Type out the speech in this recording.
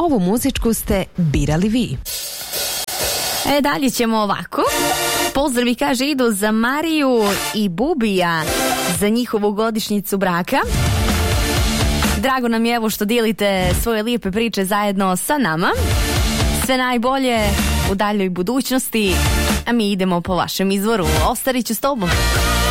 ovu muzičku ste birali vi. Dalje ćemo ovako. Pozdravi, kaže, idu za Mariju i Bubija za njihovu godišnjicu braka. Drago nam je evo što dijelite svoje lijepe priče zajedno sa nama. Sve najbolje u daljoj budućnosti, a mi idemo po vašem izvoru. Ostarit ću s tobom.